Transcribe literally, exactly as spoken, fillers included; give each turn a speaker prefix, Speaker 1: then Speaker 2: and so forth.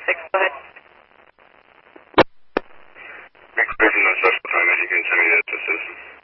Speaker 1: six, go ahead.
Speaker 2: Next person, no special time, you can send me that to citizen.